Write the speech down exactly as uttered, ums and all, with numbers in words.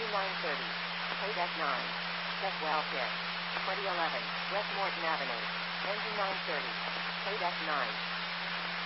Engine nine thirty. Code F nine. Checkwell Pit. twenty eleven. West Morton Avenue. Engine nine thirty. Code F nine.